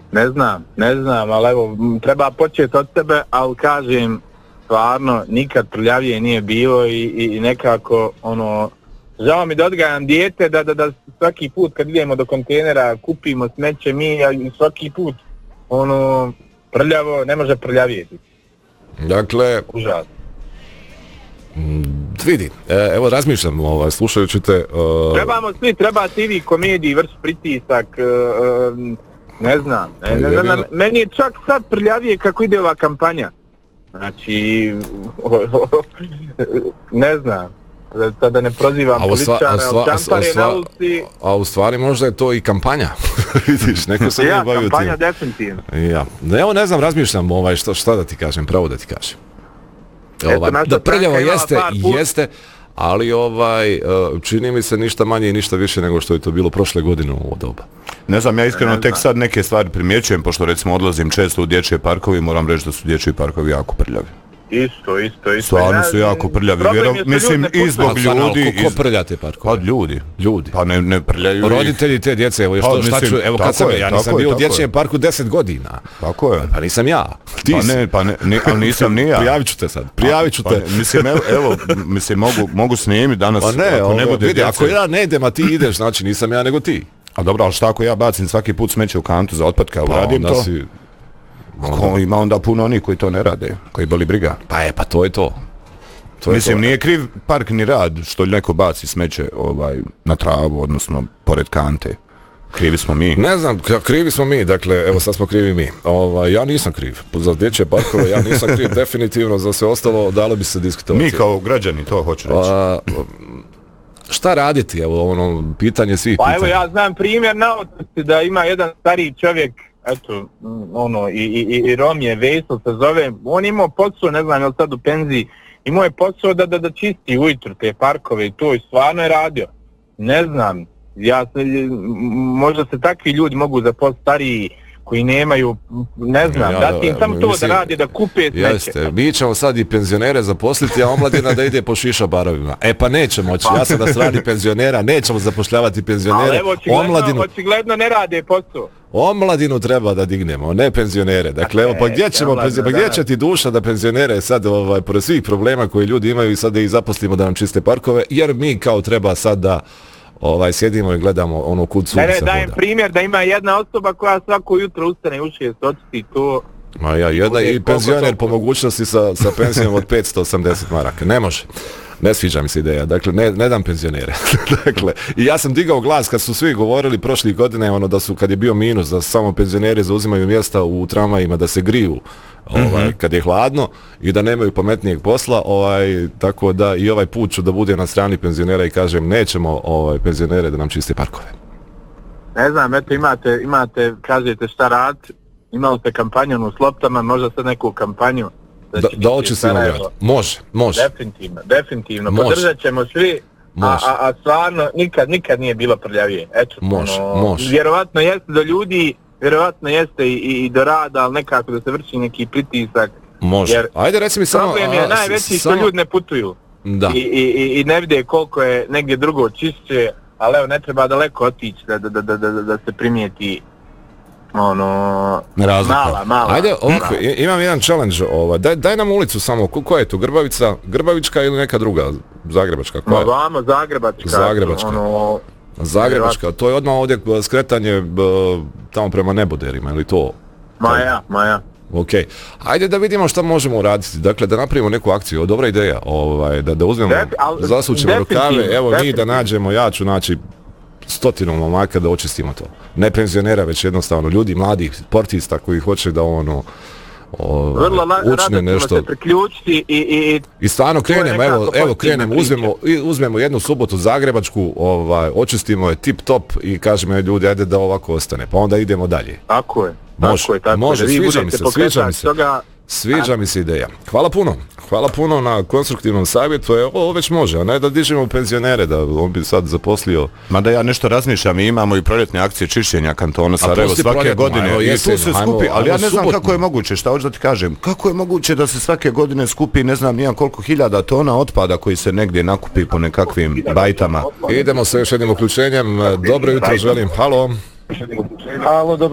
Ne znam, ali evo, treba početi od sebe, ali kažem, stvarno, nikad prljavije nije bilo i nekako, žao mi da odgajam dijete, da svaki put kad idemo do kontejnera kupimo smeće mi, a svaki put, prljavo, ne može prljavijeti. Dakle, užasno. Vidi, evo razmišljam, slušajući te... Trebamo svi, treba TV komediji, vrš pritisak, ne znam. Meni je čak sad prljavije kako ide ova kampanja. Znači, ne znam, da ne prozivam političara, šampare na ulici. A u stvari možda je to i kampanja. Vidiš, neko se nije bavio tim. Kampanja definitivno. Ja, evo ne znam, razmišljam šta da ti kažem, pravo da ti kažem. Da prljavo jeste, ali čini mi se ništa manje i ništa više nego što je to bilo prošle godine u ovo doba. Ne znam, ja iskreno tek sad neke stvari primjećujem, pošto recimo odlazim često u dječje parkovi, moram reći da su dječji parkovi jako prljavi. Isto. Stvarno su jako prljavi, mislim i zbog ljudi. Ko prlja te parkove? Pa ljudi. Pa ne prljaju. Roditelji te djece, evo kad sam ja nisam bio u dječjem parku 10 godina. Tako je. Pa nisam ja. Ali nisam ni ja. Prijavit ću te sad, Mislim, mogu snimiti danas. Pa ne, vidi, ako ja ne idem, a ti ideš, znači nisam ja nego ti. A dobro, ali šta ako ja bacim svaki put smeće u kantu za otpad, kao radim to? Ima onda puno onih koji to ne rade, koji boli briga. Pa to je to. Mislim, nije kriv park ni rad što neko baci smeće na travu, odnosno pored kante. Krivi smo mi. Ne znam, krivi smo mi, dakle, evo sad smo krivi mi. Ja nisam kriv. Za dječje parkove ja nisam kriv, definitivno, za sve ostalo dalo bi se diskutovati. Mi kao građani, to hoću reći. Šta raditi, evo, pitanje svih pitanja. Pa evo, ja znam primjer na otoci da ima jedan stariji čovjek, eto, i Rom je, Vesel se zove, on imao posao, ne znam, je li sad u penziji, imao je posao da čisti ujutru te parkove i to, i stvarno je radio. Ne znam, možda se takvi ljudi mogu zaposliti, stariji, koji nemaju, ne znam, dati im samo to da radi, da kupe smeće. Jeste, mi ćemo sad i penzionere zaposliti, a omladina da ide po šiša barovima. Pa neće moći, ja sam na strani penzionera, nećemo zapošljavati penzionere. Ali evo, očigledno ne rade posao. Omladinu treba da dignemo, ne penzionere. Dakle, evo, pa gdje će ti duša da penzionere sad, pored svih problema koje ljudi imaju i sad da ih zaposlimo da nam čiste parkove, jer mi kao treba sad da sjedimo i gledamo kud sudi se voda. Dajem primjer da ima jedna osoba koja svako jutro ustane u 6 očisti to. Jedna i penzioner po mogućnosti sa pensijom od 580 maraka. Ne može. Ne sviđa mi se ideja. Dakle, ne dam penzionere. Dakle, i ja sam digao glas kad su svi govorili prošlih godine da su, kad je bio minus, da samo penzioneri zauzimaju mjesta u tramvajima, da se griju kad je hladno i da nemaju pametnijeg posla, tako da i ovaj put ću da bude na strani penzionera i kažem nećemo penzionere da nam čiste parkove. Ne znam, eto imate, kažete šta rad, imali ste kampanju s loptama, možda sad neku kampanju da očistimo grad. Može. Definitivno. Podržat ćemo svi, a stvarno nikad nije bilo prljavije. Eto, može. Vjerovatno jeste do ljudi, vjerovatno jeste i do rada, ali nekako da se vrši neki pritisak. Može. Jer ajde reci mi samo... Problem je najveći što ljudi ne putuju. Da. I ne vide koliko je negdje drugo čišće, ali evo ne treba daleko otići da se primijeti mala. Ajde, imam jedan challenge, daj nam ulicu samo, koja je tu, Grbavička ili neka druga, Zagrebačka? Vamo, Zagrebačka, to je odmah ovdje skretanje tamo prema Neboderima, ili to? Maja. Ok, ajde da vidimo šta možemo uraditi, dakle da napravimo neku akciju, dobra ideja, da uzmemo, zasučemo rukave, evo mi da nađemo, ja ću naći 100 momaka da očistimo to. Ne penzionera, već jednostavno ljudi, mladih sportista koji hoće da učne nešto. I stvarno krenemo, evo krenemo, uzmemo jednu subotu Zagrebačku, očistimo je tip top i kažemo ljudi, ajde da ovako ostane, pa onda idemo dalje. Tako je. Može, sviđa mi se ideja. Hvala puno na konstruktivnom savjetu, ovo već može, a ne da dižemo penzionere, da on bi sad zaposlio. Mada ja nešto razmišljam, i imamo i proljetne akcije čišćenja kantona Sarajevo svake godine, i tu se skupi, ali ja ne znam kako je moguće, šta hoću da ti kažem, kako je moguće da se svake godine skupi, ne znam, nijem koliko hiljada tona otpada koji se negdje nakupi po nekakvim bajtama. Idemo sa još jednim uključenjem, dobro jutro želim, halo. Halo, dobro.